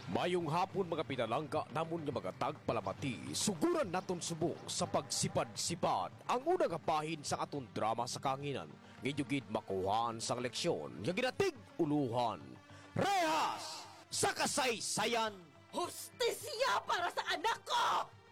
Mayong hapon mga pinalangga namon nga mga tagpalamati, suguran naton subong sa pagsipad-sipad ang unang kapahin sa aton drama sa kanginan. Ngayugid makuhaan sang leksyon nga ginatig uluhan. Rehas sa kasaysayan! Hustisya para sa anak ko!